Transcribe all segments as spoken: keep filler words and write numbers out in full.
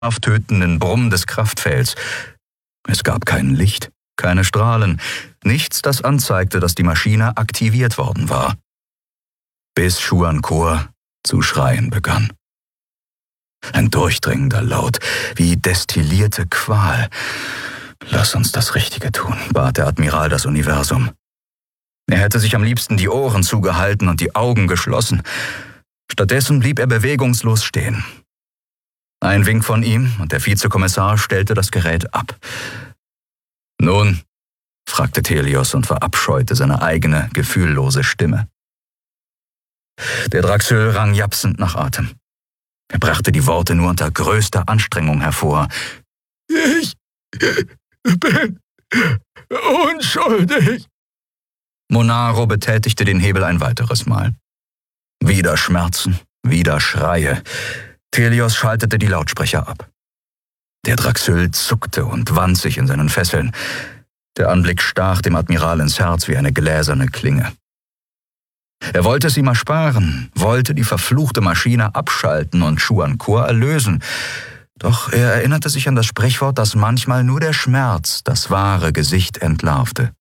tötenden Brummen des Kraftfelds. Es gab kein Licht, keine Strahlen, nichts, das anzeigte, dass die Maschine aktiviert worden war. Bis Chuan Kor zu schreien begann. Ein durchdringender Laut, wie destillierte Qual. »Lass uns das Richtige tun«, bat der Admiral das Universum. Er hätte sich am liebsten die Ohren zugehalten und die Augen geschlossen. Stattdessen blieb er bewegungslos stehen. Ein Wink von ihm und der Vizekommissar stellte das Gerät ab. »Nun?«, fragte Thelios und verabscheute seine eigene, gefühllose Stimme. Der Draxyl rang japsend nach Atem. Er brachte die Worte nur unter größter Anstrengung hervor. »Ich bin unschuldig.« Monaro betätigte den Hebel ein weiteres Mal. Wieder Schmerzen, wieder Schreie. Thelios schaltete die Lautsprecher ab. Der Draxyl zuckte und wand sich in seinen Fesseln. Der Anblick stach dem Admiral ins Herz wie eine gläserne Klinge. Er wollte es ihm ersparen, wollte die verfluchte Maschine abschalten und Chuan Kor erlösen. Doch er erinnerte sich an das Sprichwort, dass manchmal nur der Schmerz das wahre Gesicht entlarvte.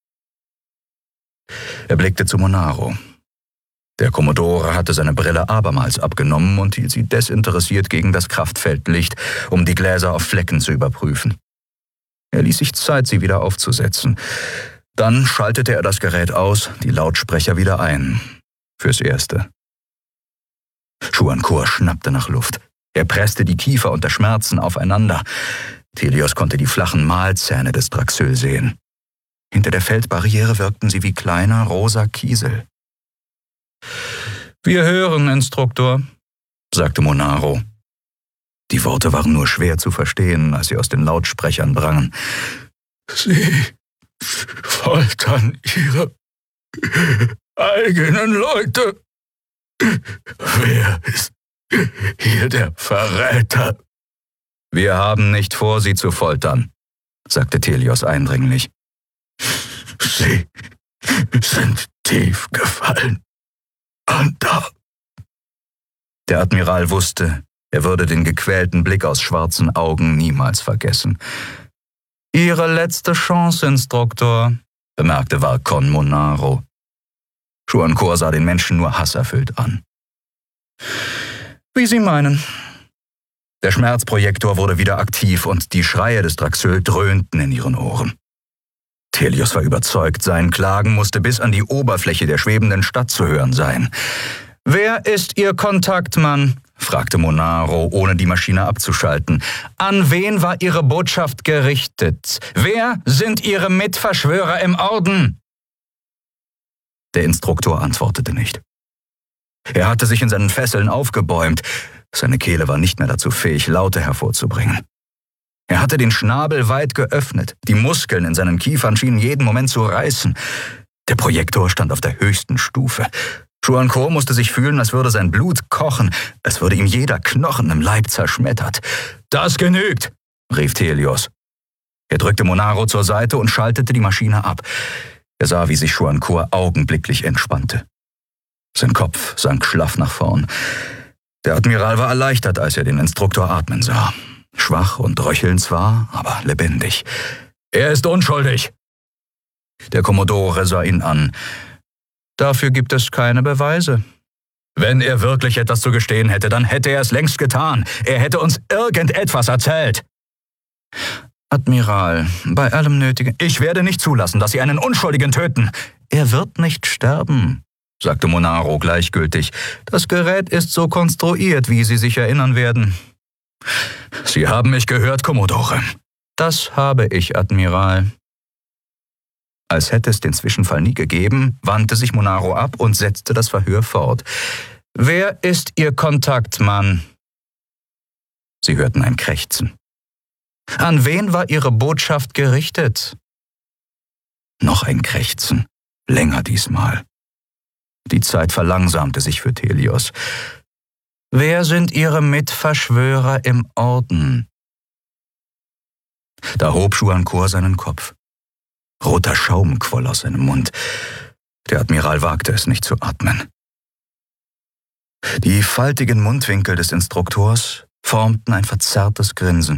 Er blickte zu Monaro. Der Kommodore hatte seine Brille abermals abgenommen und hielt sie desinteressiert gegen das Kraftfeldlicht, um die Gläser auf Flecken zu überprüfen. Er ließ sich Zeit, sie wieder aufzusetzen. Dann schaltete er das Gerät aus, die Lautsprecher wieder ein. Fürs Erste. Chuan Kor schnappte nach Luft. Er presste die Kiefer unter Schmerzen aufeinander. Thelios konnte die flachen Mahlzähne des Draxyl sehen. Hinter der Feldbarriere wirkten sie wie kleiner, rosa Kiesel. »Wir hören, Instruktor«, sagte Monaro. Die Worte waren nur schwer zu verstehen, als sie aus den Lautsprechern drangen. »Sie foltern Ihre eigenen Leute. Wer ist hier der Verräter?« »Wir haben nicht vor, Sie zu foltern«, sagte Thelios eindringlich. »Sie sind tief gefallen. Und da.« Der Admiral wusste, er würde den gequälten Blick aus schwarzen Augen niemals vergessen. »Ihre letzte Chance, Instruktor«, bemerkte Varkon Monaro. Chuan Kor sah den Menschen nur hasserfüllt an. »Wie Sie meinen.« Der Schmerzprojektor wurde wieder aktiv und die Schreie des Draxyl dröhnten in ihren Ohren. Thelios war überzeugt, sein Klagen musste bis an die Oberfläche der schwebenden Stadt zu hören sein. »Wer ist Ihr Kontaktmann?«, fragte Monaro, ohne die Maschine abzuschalten. »An wen war Ihre Botschaft gerichtet? Wer sind Ihre Mitverschwörer im Orden?« Der Instruktor antwortete nicht. Er hatte sich in seinen Fesseln aufgebäumt. Seine Kehle war nicht mehr dazu fähig, Laute hervorzubringen. Er hatte den Schnabel weit geöffnet. Die Muskeln in seinen Kiefern schienen jeden Moment zu reißen. Der Projektor stand auf der höchsten Stufe. Chuan Kor musste sich fühlen, als würde sein Blut kochen, als würde ihm jeder Knochen im Leib zerschmettert. »Das genügt«, rief Thelios. Er drückte Monaro zur Seite und schaltete die Maschine ab. Er sah, wie sich Chuan Kor augenblicklich entspannte. Sein Kopf sank schlaff nach vorn. Der Admiral war erleichtert, als er den Instruktor atmen sah. Schwach und röchelnd zwar, aber lebendig. »Er ist unschuldig!« Der Kommodore sah ihn an. »Dafür gibt es keine Beweise.« »Wenn er wirklich etwas zu gestehen hätte, dann hätte er es längst getan. Er hätte uns irgendetwas erzählt.« »Admiral, bei allem Nötigen...« »Ich werde nicht zulassen, dass Sie einen Unschuldigen töten.« »Er wird nicht sterben«, sagte Monaro gleichgültig. »Das Gerät ist so konstruiert, wie Sie sich erinnern werden.« »Sie haben mich gehört, Kommodore.« »Das habe ich, Admiral.« Als hätte es den Zwischenfall nie gegeben, wandte sich Monaro ab und setzte das Verhör fort. »Wer ist Ihr Kontaktmann?« Sie hörten ein Krächzen. »An wen war Ihre Botschaft gerichtet?« Noch ein Krächzen, länger diesmal. Die Zeit verlangsamte sich für Thelios. »Wer sind Ihre Mitverschwörer im Orden?« Da hob Chuan Kor seinen Kopf. Roter Schaum quoll aus seinem Mund. Der Admiral wagte es nicht zu atmen. Die faltigen Mundwinkel des Instruktors formten ein verzerrtes Grinsen.